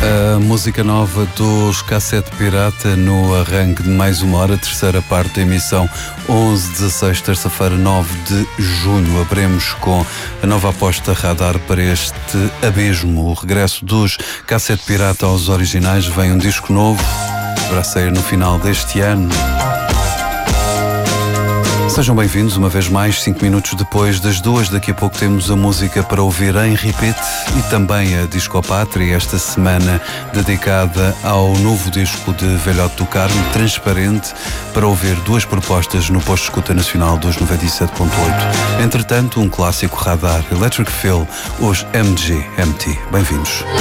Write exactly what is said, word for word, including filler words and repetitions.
A música nova dos Cassete Pirata no arranque de mais uma hora, terceira parte da emissão onze dezasseis, terça-feira, nove de junho. Abrimos com a nova aposta Radar para este abismo. O regresso dos Cassete Pirata aos originais. Vem um disco novo, deverá sair no final deste ano. Sejam bem-vindos uma vez mais, cinco minutos depois das duas. Daqui a pouco temos a música para ouvir em repeat e também a Disco Pátria, esta semana dedicada ao novo disco de Velhote do Carmo, Transparente, para ouvir duas propostas no posto de escuta nacional dos noventa e sete ponto oito. Entretanto, um clássico Radar, Electric Feel, os M G M T. Bem-vindos.